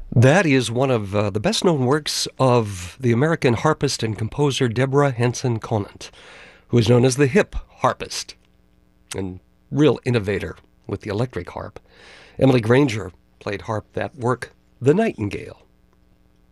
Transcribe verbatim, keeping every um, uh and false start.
That is one of uh, the best-known works of the American harpist and composer Deborah Henson Conant, who is known as the hip harpist and real innovator with the electric harp. Emily Granger played harp that work, The Nightingale.